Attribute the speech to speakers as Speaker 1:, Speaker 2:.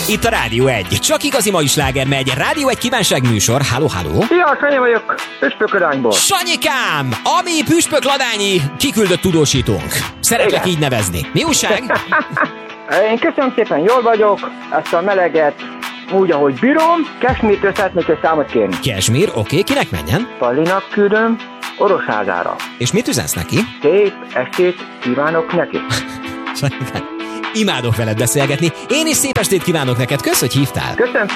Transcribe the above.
Speaker 1: Itt a Rádió 1. Csak igazi mai sláger megy. Rádió 1 kívánságműsor. Halló, halló.
Speaker 2: Szia, Sanyi vagyok, Püspökladányból.
Speaker 1: Sanyikám! Ami Püspökladányi kiküldött tudósítónk. Szeretlek így nevezni. Mi újság?
Speaker 2: Én köszönöm szépen, jól vagyok, ezt a meleget úgy, ahogy bírom. Kesmírtől szeretnék egy számot kérni.
Speaker 1: Kesmír, oké, kinek menjen?
Speaker 2: Pallinak küldöm, Orosházára.
Speaker 1: És mit üzensz neki?
Speaker 2: Szép estét kívánok neki.
Speaker 1: Sanyikám, imádok veled beszélgetni. Én is szép estét kívánok neked. Kösz, hogy hívtál.
Speaker 2: Köszönöm szépen.